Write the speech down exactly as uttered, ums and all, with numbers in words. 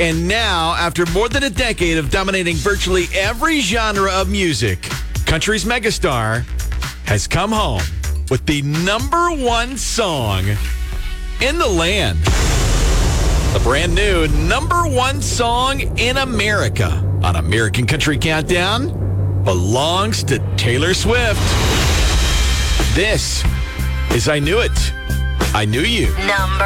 And now, after more than a decade of dominating virtually every genre of music, country's megastar has come home with the number one song in the land. The brand new number one song in America on American Country Countdown belongs to Taylor Swift. This is I Knew It. I Knew You. Number